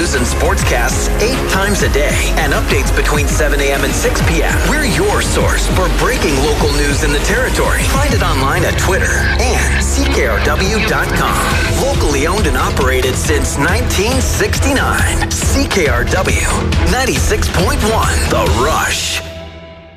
news and sportscasts 8 times a day and updates between 7 a.m. and 6 p.m. We're your source for breaking local news in the territory. Find it online at Twitter and CKRW.com. Locally owned and operated since 1969. CKRW 96.1 The Rush.